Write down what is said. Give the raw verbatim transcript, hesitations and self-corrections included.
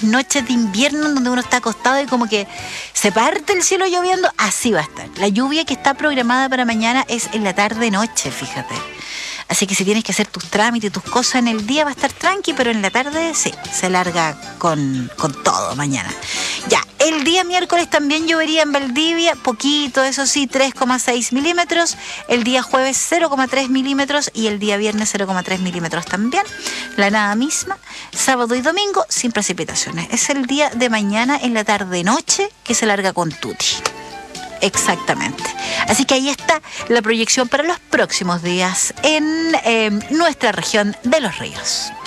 noches de invierno donde uno está acostado y como que se parte el cielo lloviendo, así va a estar. La lluvia que está programada para mañana es en la tarde-noche, fíjate. Así que si tienes que hacer tus trámites y tus cosas en el día va a estar tranqui, pero en la tarde sí, se larga con, con todo mañana. Ya, el día miércoles también llovería en Valdivia, poquito, eso sí, tres coma seis milímetros. El día jueves cero coma tres milímetros y el día viernes cero coma tres milímetros también. La nada misma. Sábado y domingo sin precipitaciones. Es el día de mañana en la tarde-noche que se larga con tuti. Exactamente. Así que ahí está la proyección para los próximos días en eh, nuestra región de Los Ríos.